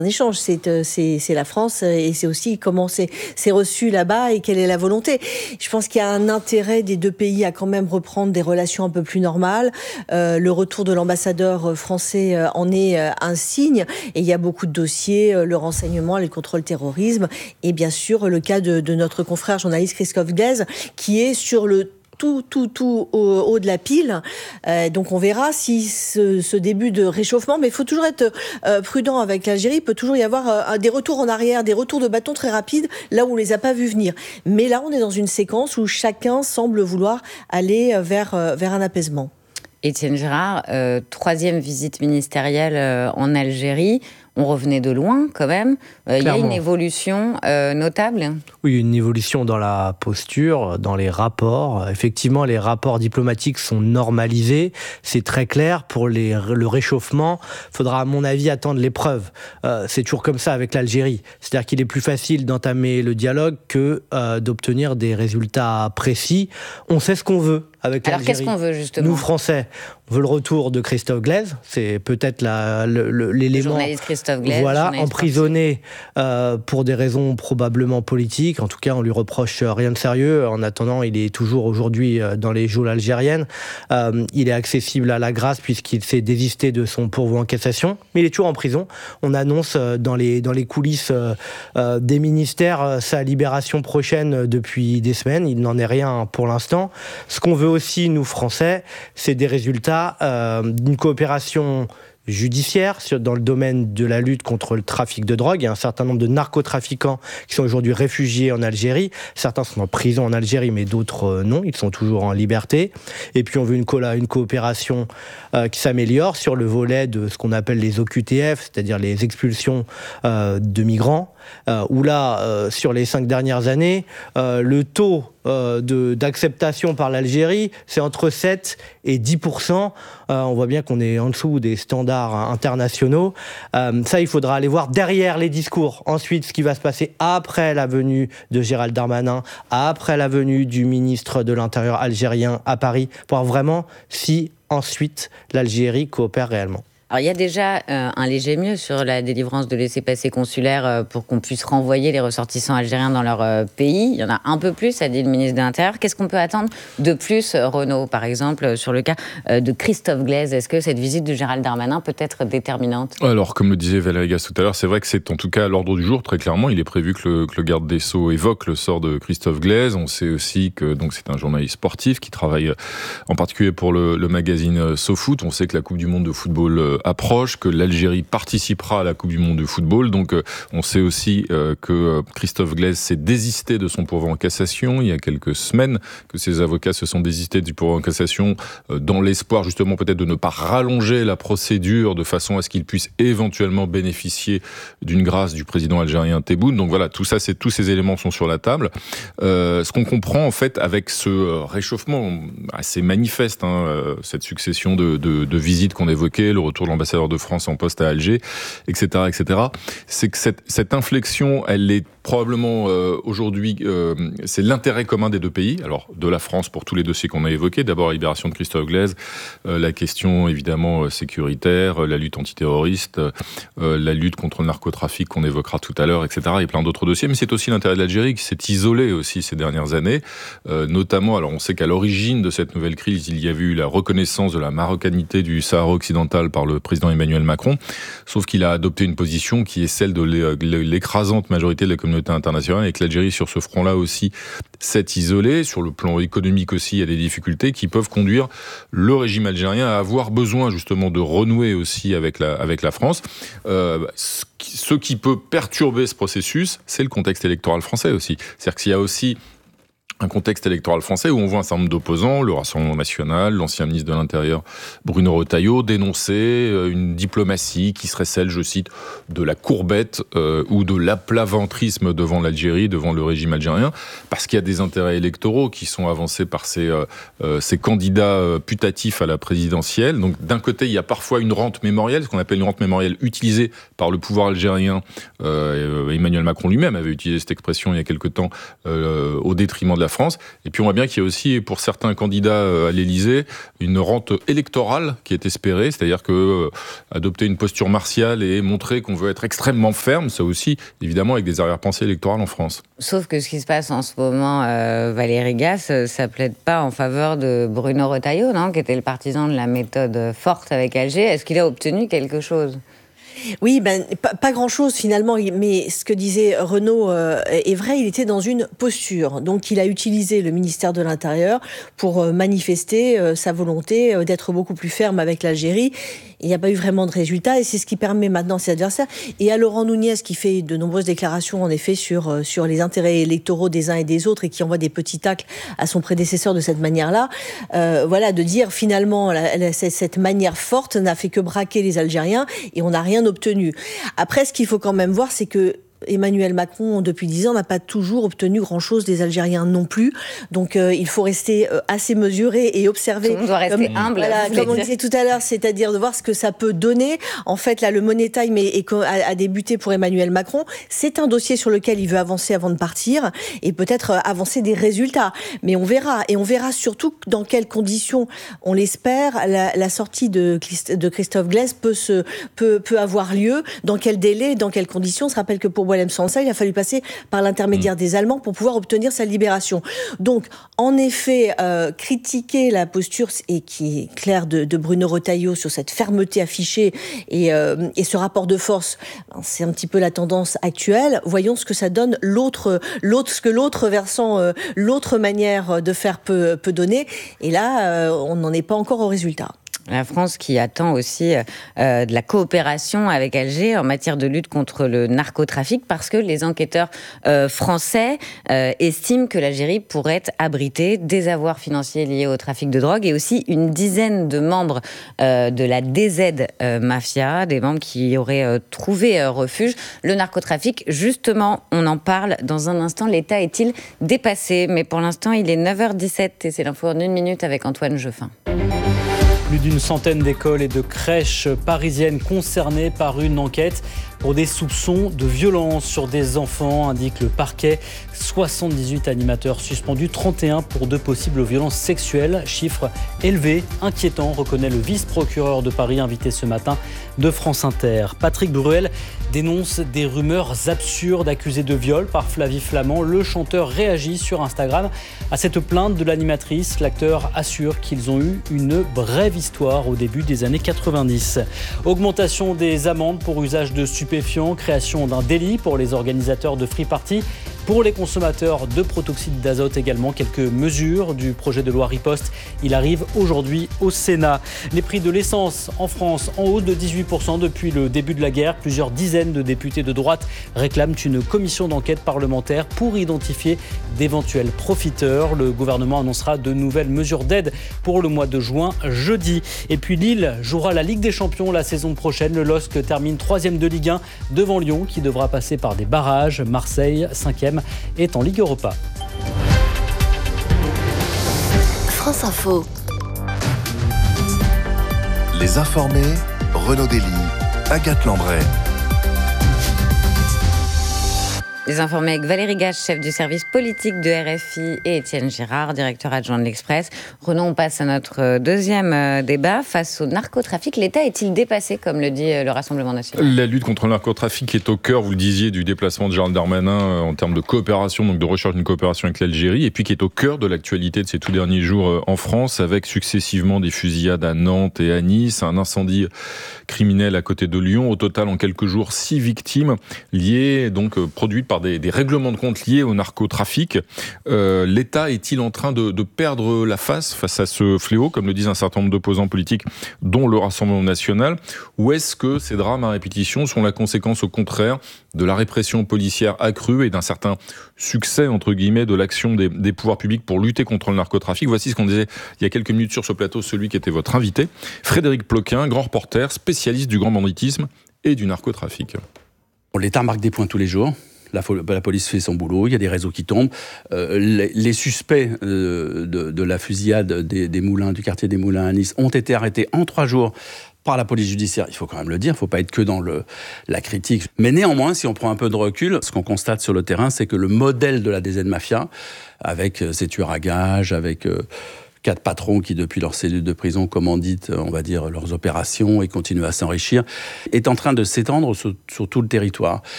échange, c'est la France et c'est aussi comment c'est reçu là-bas et quelle est la volonté. Je pense qu'il y a un intérêt des deux pays à quand même reprendre des relations un peu plus normales. Le retour de l'ambassadeur français en est un signe et il y a beaucoup de dossiers, le renseignement, le contrôle terrorisme et bien sûr le cas de notre confrère journaliste Christophe Glaise qui est sur le tout au haut de la pile. Donc on verra si ce début de réchauffement, mais il faut toujours être prudent avec l'Algérie, il peut toujours y avoir des retours en arrière, des retours de bâton très rapides, là où on ne les a pas vus venir. Mais là, on est dans une séquence où chacun semble vouloir aller vers un apaisement. Étienne Gérard, 3e visite ministérielle en Algérie. On revenait de loin quand même. Il y a une évolution notable. Oui, une évolution dans la posture, dans les rapports. Effectivement, les rapports diplomatiques sont normalisés. C'est très clair. Pour le réchauffement, il faudra à mon avis attendre l'épreuve. C'est toujours comme ça avec l'Algérie. C'est-à-dire qu'il est plus facile d'entamer le dialogue que d'obtenir des résultats précis. On sait ce qu'on veut avec l'Algérie. Alors qu'est-ce qu'on veut justement ? Nous, Français, on veut le retour de Christophe Glaise. C'est peut-être l'élément... Le journaliste Christophe Glaise. Voilà, emprisonné pour des raisons probablement politiques. En tout cas, on lui reproche rien de sérieux. En attendant, il est toujours aujourd'hui dans les geôles algériennes. Il est accessible à la grâce puisqu'il s'est désisté de son pourvoi en cassation. Mais il est toujours en prison. On annonce dans les coulisses des ministères sa libération prochaine depuis des semaines. Il n'en est rien pour l'instant. Ce qu'on veut aussi, nous, Français, c'est des résultats d'une coopération judiciaire dans le domaine de la lutte contre le trafic de drogue. Il y a un certain nombre de narcotrafiquants qui sont aujourd'hui réfugiés en Algérie. Certains sont en prison en Algérie, mais d'autres non. Ils sont toujours en liberté. Et puis on veut une coopération qui s'améliore sur le volet de ce qu'on appelle les OQTF, c'est-à-dire les expulsions de migrants, où là, sur les 5 dernières années, le taux d'acceptation par l'Algérie, c'est entre 7 et 10%. On voit bien qu'on est en dessous des standards internationaux. Ça, il faudra aller voir derrière les discours. Ensuite, ce qui va se passer après la venue de Gérald Darmanin, après la venue du ministre de l'Intérieur algérien à Paris, pour voir vraiment si ensuite l'Algérie coopère réellement. Alors, il y a déjà un léger mieux sur la délivrance de laissez-passer consulaires pour qu'on puisse renvoyer les ressortissants algériens dans leur pays. Il y en a un peu plus, a dit le ministre de l'Intérieur. Qu'est-ce qu'on peut attendre de plus, Renaud, par exemple, sur le cas de Christophe Glaise ? Est-ce que cette visite de Gérald Darmanin peut être déterminante ? Alors, comme le disait Valérie Gasse tout à l'heure, c'est vrai que c'est en tout cas à l'ordre du jour, très clairement. Il est prévu que le garde des Sceaux évoque le sort de Christophe Glaise. On sait aussi que donc, c'est un journaliste sportif qui travaille en particulier pour le magazine SoFoot. On sait que la Coupe du Monde de football approche, que l'Algérie participera à la Coupe du Monde de football. Donc on sait aussi que Christophe Glaise s'est désisté de son pourvoi en cassation il y a quelques semaines, que ses avocats se sont désistés du pourvoi en cassation dans l'espoir justement peut-être de ne pas rallonger la procédure de façon à ce qu'il puisse éventuellement bénéficier d'une grâce du président algérien Tebboune. Donc voilà, tous ces éléments sont sur la table. Ce qu'on comprend en fait avec ce réchauffement assez manifeste, cette succession de visites qu'on évoquait, le retour de l'ambassadeur de France en poste à Alger, etc., c'est que cette inflexion, elle est probablement aujourd'hui, c'est l'intérêt commun des deux pays. Alors, de la France pour tous les dossiers qu'on a évoqués. D'abord, la libération de Christophe Glaise, la question évidemment sécuritaire, la lutte antiterroriste, la lutte contre le narcotrafic qu'on évoquera tout à l'heure, etc. Et plein d'autres dossiers. Mais c'est aussi l'intérêt de l'Algérie qui s'est isolée aussi ces dernières années. Notamment, alors on sait qu'à l'origine de cette nouvelle crise, il y a eu la reconnaissance de la marocanité du Sahara occidental par le président Emmanuel Macron. Sauf qu'il a adopté une position qui est celle de l'écrasante majorité de la communauté internationale et que l'Algérie, sur ce front-là aussi, s'est isolée. Sur le plan économique aussi, il y a des difficultés qui peuvent conduire le régime algérien à avoir besoin justement de renouer aussi avec la France. Ce qui peut perturber ce processus, c'est le contexte électoral français aussi. C'est-à-dire qu'il y a aussi un contexte électoral français où on voit un certain nombre d'opposants, le Rassemblement national, l'ancien ministre de l'Intérieur Bruno Retailleau, dénoncer une diplomatie qui serait celle, je cite, de la courbette ou de l'aplaventrisme devant l'Algérie, devant le régime algérien, parce qu'il y a des intérêts électoraux qui sont avancés par ces candidats putatifs à la présidentielle. Donc d'un côté, il y a parfois une rente mémorielle, ce qu'on appelle une rente mémorielle utilisée par le pouvoir algérien. Emmanuel Macron lui-même avait utilisé cette expression il y a quelque temps au détriment de la France. Et puis on voit bien qu'il y a aussi, pour certains candidats à l'Élysée, une rente électorale qui est espérée, c'est-à-dire que adopter une posture martiale et montrer qu'on veut être extrêmement ferme, ça aussi, évidemment, avec des arrière-pensées électorales en France. Sauf que ce qui se passe en ce moment, Valérie Gasse, ça plaide pas en faveur de Bruno Retailleau, non, qui était le partisan de la méthode forte avec Alger. Est-ce qu'il a obtenu quelque chose ? Oui, pas grand-chose finalement, mais ce que disait Renaud est vrai, il était dans une posture. Donc il a utilisé le ministère de l'Intérieur pour manifester sa volonté d'être beaucoup plus ferme avec l'Algérie. Il n'y a pas eu vraiment de résultat et c'est ce qui permet maintenant à ses adversaires. Et à Laurent Nunez qui fait de nombreuses déclarations en effet sur les intérêts électoraux des uns et des autres et qui envoie des petits tacles à son prédécesseur de cette manière-là, de dire finalement cette manière forte n'a fait que braquer les Algériens et on n'a rien obtenu. Après, ce qu'il faut quand même voir, c'est que Emmanuel Macron, depuis 10 ans, n'a pas toujours obtenu grand-chose des Algériens non plus. Donc, il faut rester assez mesuré et observer. On doit rester humble. Comme on disait tout à l'heure, c'est-à-dire de voir ce que ça peut donner. En fait, là, le Money Time a débuté pour Emmanuel Macron. C'est un dossier sur lequel il veut avancer avant de partir et peut-être avancer des résultats. Mais on verra. Et on verra surtout dans quelles conditions, on l'espère, la sortie de Christophe Glaise peut avoir lieu, dans quel délai, dans quelles conditions. On se rappelle que pour Boualem Sansal, il a fallu passer par l'intermédiaire des Allemands pour pouvoir obtenir sa libération. Donc, en effet, critiquer la posture qui est claire de Bruno Retailleau sur cette fermeté affichée et ce rapport de force, c'est un petit peu la tendance actuelle. Voyons ce que ça donne ce que l'autre versant, l'autre manière de faire peut donner. Et là, on n'en est pas encore au résultat. La France qui attend aussi de la coopération avec Alger en matière de lutte contre le narcotrafic parce que les enquêteurs français estiment que l'Algérie pourrait abriter des avoirs financiers liés au trafic de drogue et aussi une dizaine de membres de la DZ Mafia, des membres qui auraient trouvé refuge. Le narcotrafic, justement, on en parle dans un instant. L'État est-il dépassé ? Mais pour l'instant, il est 9h17 et c'est l'info en 1 minute avec Antoine Jeffin. Plus d'une centaine d'écoles et de crèches parisiennes concernées par une enquête pour des soupçons de violence sur des enfants, indique le parquet. 78 animateurs suspendus, 31 pour de possibles violences sexuelles. Chiffre élevé, inquiétant, reconnaît le vice-procureur de Paris invité ce matin de France Inter. Patrick Bruel dénonce des rumeurs absurdes accusées de viol par Flavie Flament. Le chanteur réagit sur Instagram à cette plainte de l'animatrice. L'acteur assure qu'ils ont eu une brève histoire au début des années 90. Augmentation des amendes pour usage de stupéfiants, création d'un délit pour les organisateurs de free party. Pour les consommateurs de protoxyde d'azote également, quelques mesures du projet de loi Riposte. Il arrive aujourd'hui au Sénat. Les prix de l'essence en France en hausse de 18% depuis le début de la guerre. Plusieurs dizaines de députés de droite réclament une commission d'enquête parlementaire pour identifier d'éventuels profiteurs. Le gouvernement annoncera de nouvelles mesures d'aide pour le mois de juin jeudi. Et puis Lille jouera la Ligue des Champions la saison prochaine. Le LOSC termine 3e de Ligue 1 devant Lyon qui devra passer par des barrages. Marseille, 5e, est en Ligue Europa. France Info. Les informés, Renaud Dely, Agathe Lambray. Les informés avec Valérie Gasse, chef du service politique de RFI, et Étienne Girard, directeur adjoint de l'Express. Renaud, on passe à notre deuxième débat. Face au narcotrafic, l'État est-il dépassé, comme le dit le Rassemblement national ? La lutte contre le narcotrafic est au cœur, vous le disiez, du déplacement de Gérald Darmanin en termes de coopération, donc de recherche d'une coopération avec l'Algérie, et puis qui est au cœur de l'actualité de ces tout derniers jours en France, avec successivement des fusillades à Nantes et à Nice, un incendie criminel à côté de Lyon. Au total, en quelques jours, 6 victimes liées, donc produites par des règlements de compte liés au narcotrafic. L'État est-il en train de perdre la face à ce fléau, comme le disent un certain nombre d'opposants politiques, dont le Rassemblement national, ou est-ce que ces drames à répétition sont la conséquence, au contraire, de la répression policière accrue et d'un certain succès, entre guillemets, de l'action des pouvoirs publics pour lutter contre le narcotrafic ? Voici ce qu'on disait il y a quelques minutes sur ce plateau, celui qui était votre invité, Frédéric Ploquin, grand reporter, spécialiste du grand banditisme et du narcotrafic. L'État marque des points tous les jours. La police fait son boulot, il y a des réseaux qui tombent. Les suspects de la fusillade des Moulins, du quartier des Moulins à Nice, ont été arrêtés en 3 jours par la police judiciaire, il faut quand même le dire, il ne faut pas être que dans la critique. Mais néanmoins, si on prend un peu de recul, ce qu'on constate sur le terrain, c'est que le modèle de la DZ Mafia, avec ses tueurs à gages, avec 4 patrons qui, depuis leur cellule de prison, commanditent, on va dire, leurs opérations et continuent à s'enrichir, est en train de s'étendre sur tout le territoire.